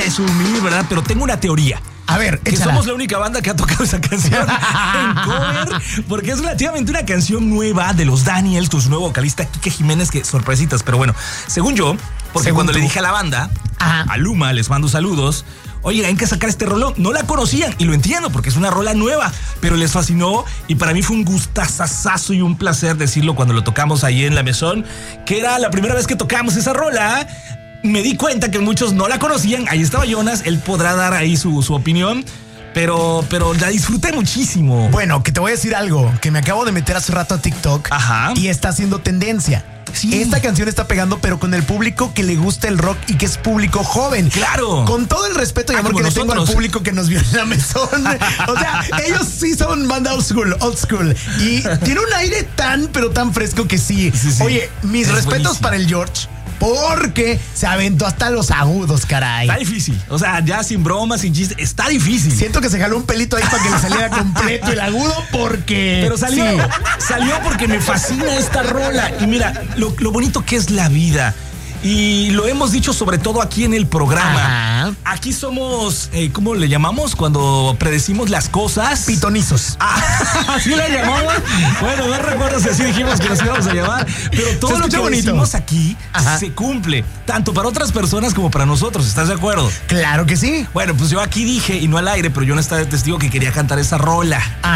presumir, ¿verdad? Pero tengo una teoría. A ver, que échala. somos la única banda que ha tocado esa canción en cover, porque es relativamente una canción nueva de los Daniels, con su nuevo vocalista Quique Jiménez, que sorpresitas, pero bueno, según yo, porque según cuando tú. le dije a la banda, Ajá. a Luma, les mando saludos, oye, hay que sacar este rolón, no la conocían, y lo entiendo, porque es una rola nueva, pero les fascinó, y para mí fue un gustazazazo y un placer decirlo cuando lo tocamos ahí en la Mesón, que era la primera vez que tocamos esa rola. Me di cuenta que muchos no la conocían. Ahí estaba Jonas, él podrá dar ahí su opinión, pero la disfruté muchísimo. Bueno, que te voy a decir algo, que me acabo de meter hace rato a TikTok. Ajá. Y está haciendo tendencia. Sí. Esta canción está pegando, pero con el público que le gusta el rock y que es público joven. Claro. Con todo el respeto y amor como que le tengo al nosotros. público que nos vio en la Mesón. O sea, ellos sí son banda old school. Y tiene un aire tan, pero tan fresco que sí. Sí. Oye, mis Es respetos buenísimo. para el George. Porque se aventó hasta los agudos, caray. Está difícil. O sea, ya sin bromas, sin chistes, está difícil. Siento que se jaló un pelito ahí para que le saliera completo el agudo porque... Pero salió, sí. salió porque me fascina esta rola. Y mira, lo bonito que es la vida. Y lo hemos dicho sobre todo aquí en el programa. Ajá. Aquí somos, ¿cómo le llamamos? Cuando predecimos las cosas. Pitonizos. ¿Así la llamamos? Bueno, no recuerdo si así dijimos que nos íbamos a llamar. Pero todo Se lo que escucha bonito. decimos aquí Ajá. se cumple. Tanto para otras personas como para nosotros. ¿Estás de acuerdo? Claro que sí. Bueno, pues yo aquí dije, y no al aire, pero yo no estaba de testigo, que quería cantar esa rola.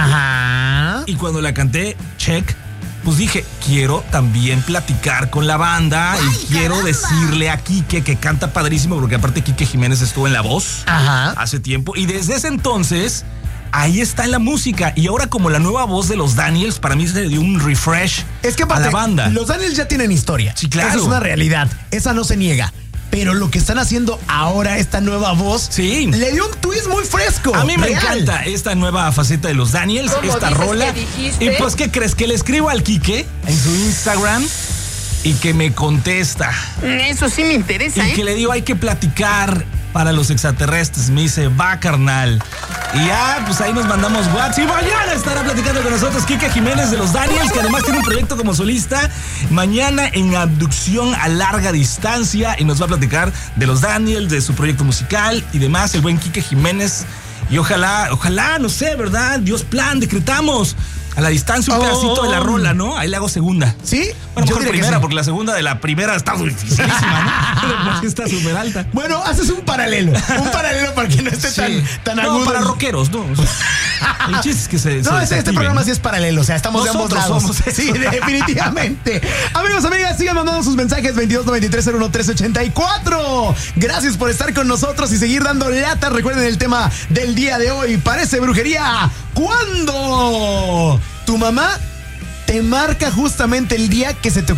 Ajá. Y cuando la canté, check, pues dije, quiero también platicar con la banda y quiero decirle a Quique, que canta padrísimo, porque aparte Quique Jiménez estuvo en La Voz Ajá. hace tiempo, y desde ese entonces ahí está en la música. Y ahora, como la nueva voz de los Daniels, para mí se dio un refresh Es que a aparte, la banda. los Daniels ya tienen historia. Sí, claro. Esa es una realidad. Esa no se niega. Pero lo que están haciendo ahora, esta nueva voz, Sí. le dio un twist muy fresco. A mí me real. encanta esta nueva faceta de los Daniels, ¿Cómo esta dices rola. que dijiste? Y pues, ¿qué crees? Que le escribo al Quique en su Instagram y que me contesta. Eso sí me interesa, Y que le digo, hay que platicar para los extraterrestres. Me dice, va, carnal. Y ya, pues ahí nos mandamos WhatsApp. Y mañana estará platicando con nosotros Quique Jiménez de los Daniels, que además tiene un proyecto como solista. Mañana en Abducción a Larga Distancia. Y nos va a platicar de los Daniels, de su proyecto musical y demás. El buen Quique Jiménez. Y ojalá, no sé, ¿verdad? Dios plan, decretamos. A la distancia un pedacito de la rola, ¿no? Ahí le hago segunda. ¿Sí? Bueno, mejor diría que primera, sí. porque la segunda de la primera está dificilísima, ¿no? Porque está súper alta. Bueno, haces un paralelo. Un paralelo para que no esté tan no, agudo. para rockeros, ¿no? El chiste es que se No, este activen. programa sí es paralelo, o sea, estamos de ambos Nosotros lados. somos eso. Sí, definitivamente. Amigos, amigas, sigan mandando sus mensajes 2293-01384. Gracias por estar con nosotros y seguir dando lata. Recuerden el tema del día de hoy. Parece brujería. ¿Cuándo tu mamá te marca justamente el día que se te